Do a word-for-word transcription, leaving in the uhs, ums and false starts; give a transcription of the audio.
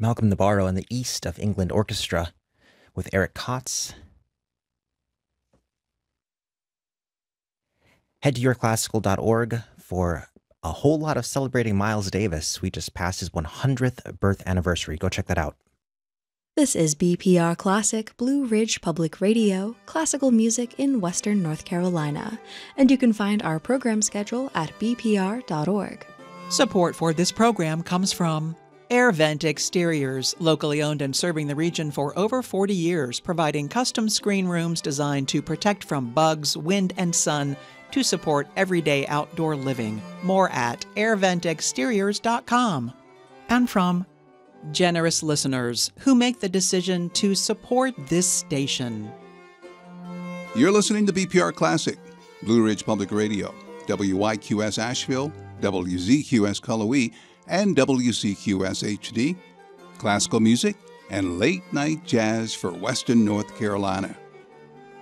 Malcolm Nabarro and the East of England Orchestra with Eric Kotz. Head to your classical dot org for a whole lot of celebrating Miles Davis. We just passed his one hundredth birth anniversary. Go check that out. This is B P R Classic, Blue Ridge Public Radio, classical music in Western North Carolina. And you can find our program schedule at b p r dot org. Support for this program comes from Air Vent Exteriors, locally owned and serving the region for over forty years, providing custom screen rooms designed to protect from bugs, wind, and sun to support everyday outdoor living. More at air vent exteriors dot com. And from generous listeners who make the decision to support this station. You're listening to B P R Classic, Blue Ridge Public Radio, W Y Q S Asheville, W Z Q S Cullowhee, and W C Q S H D, classical music and late-night jazz for Western North Carolina.